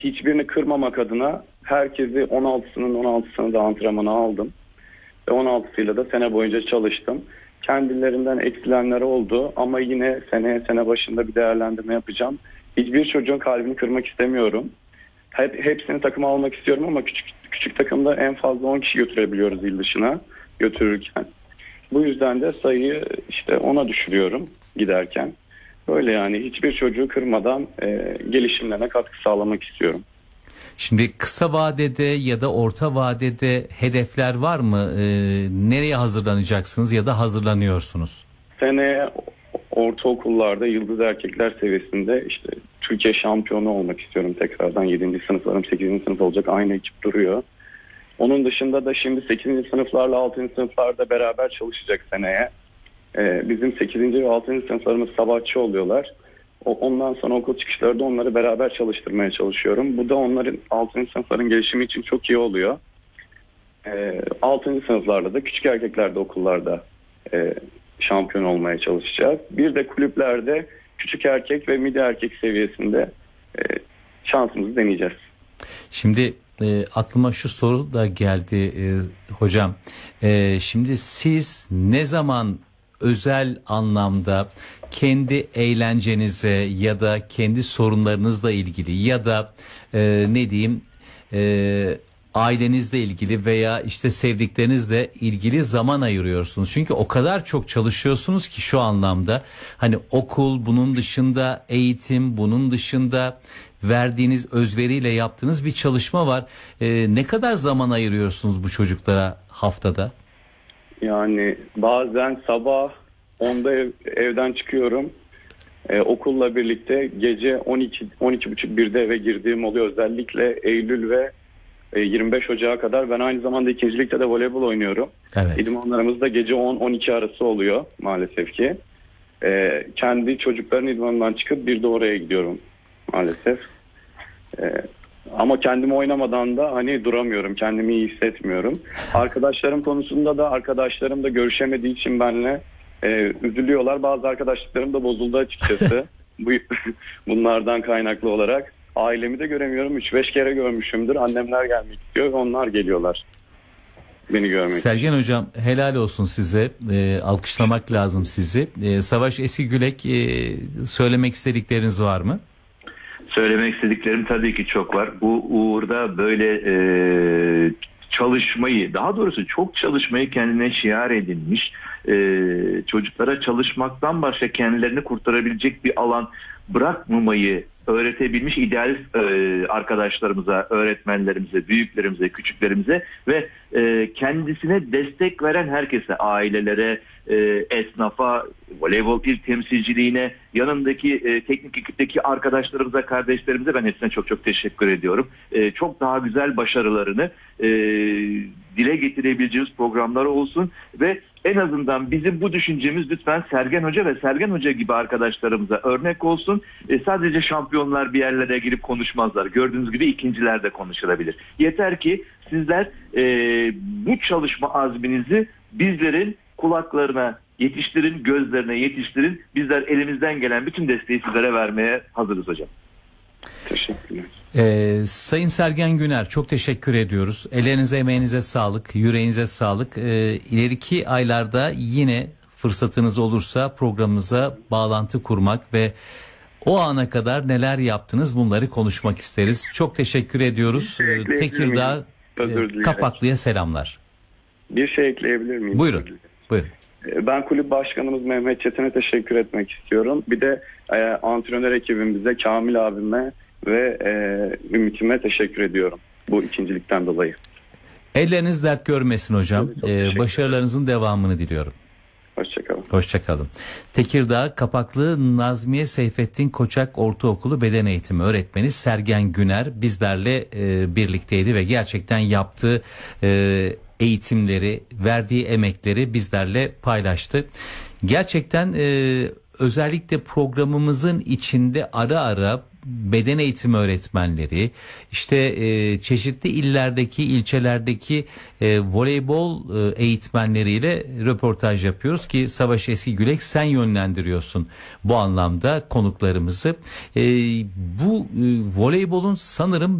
hiçbirini kırmamak adına herkesi 16'sını da antrenmana aldım. Ve 16'sıyla da sene boyunca çalıştım. Kendilerinden eksilenler oldu ama yine sene başında bir değerlendirme yapacağım. Hiçbir çocuğun kalbini kırmak istemiyorum. Hepsini takıma almak istiyorum ama küçük takımda en fazla 10 kişi götürebiliyoruz il dışına götürürken. Bu yüzden de sayıyı işte 10'a düşürüyorum giderken. Böyle yani hiçbir çocuğu kırmadan gelişimlerine katkı sağlamak istiyorum. Şimdi kısa vadede ya da orta vadede hedefler var mı? Nereye hazırlanacaksınız ya da hazırlanıyorsunuz? Seneye ortaokullarda yıldız erkekler seviyesinde işte Türkiye şampiyonu olmak istiyorum tekrardan. 7. sınıflarım 8. sınıf olacak, aynı ekip duruyor. Onun dışında da şimdi 8. sınıflarla 6. sınıflarda beraber çalışacak seneye. Bizim 8. ve 6. sınıflarımız sabahçı oluyorlar. Ondan sonra okul çıkışlarında onları beraber çalıştırmaya çalışıyorum. Bu da onların 6. sınıfların gelişimi için çok iyi oluyor. 6. sınıflarda da küçük erkeklerde okullarda şampiyon olmaya çalışacağız. Bir de kulüplerde küçük erkek ve midi erkek seviyesinde şansımızı deneyeceğiz. Şimdi aklıma şu soru da geldi hocam. Şimdi siz ne zaman özel anlamda kendi eğlencenize ya da kendi sorunlarınızla ilgili ya da ne diyeyim ailenizle ilgili veya işte sevdiklerinizle ilgili zaman ayırıyorsunuz? Çünkü o kadar çok çalışıyorsunuz ki şu anlamda, hani okul, bunun dışında eğitim, bunun dışında verdiğiniz özveriyle yaptığınız bir çalışma var. Ne kadar zaman ayırıyorsunuz bu çocuklara haftada? Yani bazen sabah 10'da evden çıkıyorum. Okulla birlikte gece 12.30-1'de eve girdiğim oluyor. Özellikle Eylül ve 25 Ocağı kadar. Ben aynı zamanda ikincilikte de voleybol oynuyorum. Evet. İdmanlarımız da gece 10-12 arası oluyor maalesef ki. Kendi çocukların idmanından çıkıp bir de oraya gidiyorum maalesef. Ama kendimi oynamadan da hani duramıyorum. Kendimi iyi hissetmiyorum. Arkadaşlarım konusunda da arkadaşlarım da görüşemediği için benimle üzülüyorlar. Bazı arkadaşlıklarım da bozuldu açıkçası. Bunlardan kaynaklı olarak. Ailemi de göremiyorum. 3-5 kere görmüşümdür. Annemler gelmek istiyor. Onlar geliyorlar beni görmek. Sergen Hocam, helal olsun size. Alkışlamak lazım sizi. Savaş Eskigülek, söylemek istedikleriniz var mı? Söylemek istediklerim tabii ki çok var. Bu uğurda böyle çalışmayı, daha doğrusu çok çalışmayı kendine şiar edinmiş, çocuklara çalışmaktan başka kendilerini kurtarabilecek bir alan bırakmamayı öğretebilmiş idealist arkadaşlarımıza, öğretmenlerimize, büyüklerimize, küçüklerimize ve kendisine destek veren herkese, ailelere, esnafa, voleybol il temsilciliğine, yanındaki teknik ekipteki arkadaşlarımıza, kardeşlerimize ben hepsine çok çok teşekkür ediyorum. Çok daha güzel başarılarını dile getirebileceğimiz programlar olsun ve en azından bizim bu düşüncemiz lütfen Sergen Hoca ve Sergen Hoca gibi arkadaşlarımıza örnek olsun. Sadece şampiyonlar bir yerlere girip konuşmazlar. Gördüğünüz gibi ikinciler de konuşulabilir. Yeter ki sizler bu çalışma azminizi bizlerin kulaklarına yetiştirin, gözlerine yetiştirin. Bizler elimizden gelen bütün desteği sizlere vermeye hazırız hocam. Teşekkürler. Sayın Sergen Güner, çok teşekkür ediyoruz. Ellerinize, emeğinize sağlık, yüreğinize sağlık. İleriki aylarda yine fırsatınız olursa programımıza bağlantı kurmak ve o ana kadar neler yaptınız bunları konuşmak isteriz. Çok teşekkür ediyoruz. Tekirdağ Kapaklı'ya selamlar. Bir şey ekleyebilir miyim? Buyurun. Buyurun. Ben kulüp başkanımız Mehmet Çetin'e teşekkür etmek istiyorum. Bir de antrenör ekibimize, Kamil abime ve Ümit'ime teşekkür ediyorum bu ikincilikten dolayı. Elleriniz dert görmesin hocam. Başarılarınızın devamını diliyorum. Hoşçakalın. Hoşçakalın. Tekirdağ Kapaklı Nazmiye Seyfettin Koçak Ortaokulu Beden Eğitimi Öğretmeni Sergen Güner bizlerle birlikteydi ve gerçekten yaptığı eğitimleri, verdiği emekleri bizlerle paylaştı. Gerçekten özellikle programımızın içinde ara ara beden eğitimi öğretmenleri, işte çeşitli illerdeki, ilçelerdeki voleybol eğitmenleriyle röportaj yapıyoruz ki Savaş Eskigülek, sen yönlendiriyorsun bu anlamda konuklarımızı. Bu voleybolun sanırım